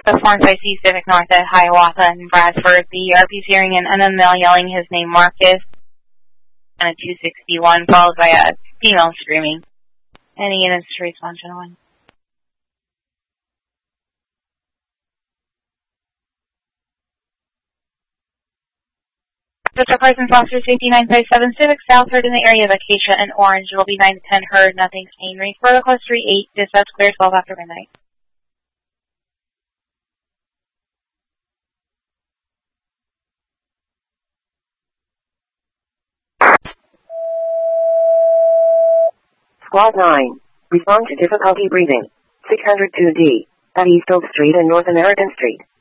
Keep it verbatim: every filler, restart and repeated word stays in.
The four five C Civic North at Hiawatha and Bradford. The R P's hearing an unknown male yelling his name Marcus and a two sixty-one, followed by a female screaming. Any units to respond, gentlemen? District License Officer Safety nine five seven Civic South, heard in the area of Acacia and Orange. It will be nine to ten, heard, nothing seen. Read Protocol three eight, dispatch clear twelve after midnight. Squad nine, respond to difficulty breathing. six oh two D, at East Oak Street and North American Street.